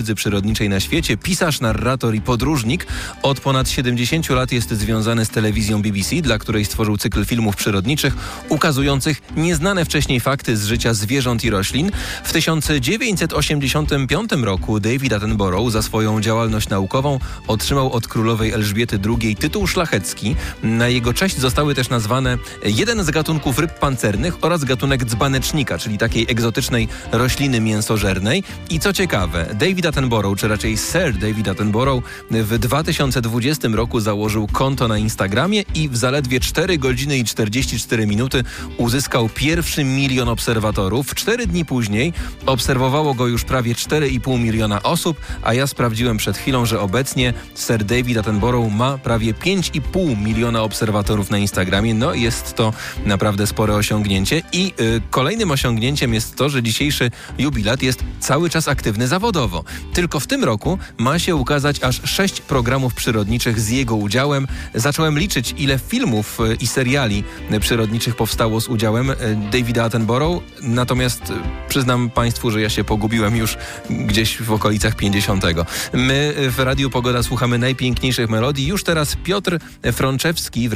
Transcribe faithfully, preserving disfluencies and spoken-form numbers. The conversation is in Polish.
przyrodniczej na świecie, pisarz, narrator i podróżnik. Od ponad siedemdziesięciu lat jest związany z telewizją B B C, dla której stworzył cykl filmów przyrodniczych ukazujących nieznane wcześniej fakty z życia zwierząt i roślin. W tysiąc dziewięćset osiemdziesiątym piątym roku David Attenborough za swoją działalność naukową otrzymał od królowej Elżbiety drugiej tytuł szlachecki. Na jego cześć zostały też nazwane jeden z gatunków ryb pancernych oraz gatunek dzbanecznika, czyli takiej egzotycznej rośliny mięsożernej. I co ciekawe, David Attenborough, czy raczej Sir David Attenborough, w dwa tysiące dwudziestym roku założył konto na Instagramie i w zaledwie cztery godziny i czterdzieści cztery minuty uzyskał pierwszy milion obserwatorów. Cztery dni później obserwowało go już prawie cztery i pół miliona osób, a ja sprawdziłem przed chwilą, że obecnie Sir David Attenborough ma prawie pięć i pół miliona obserwatorów na Instagramie. No jest to naprawdę spore osiągnięcie i y, kolejnym osiągnięciem jest to, że dzisiejszy jubilat jest cały czas aktywny zawodowo. Tylko w tym roku ma się ukazać aż sześć programów przyrodniczych z jego udziałem. Zacząłem liczyć, ile filmów i seriali przyrodniczych powstało z udziałem Davida Attenborough, natomiast przyznam Państwu, że ja się pogubiłem już gdzieś w okolicach pięćdziesiątego. My w Radiu Pogoda słuchamy najpiękniejszych melodii. Już teraz Piotr Frączewski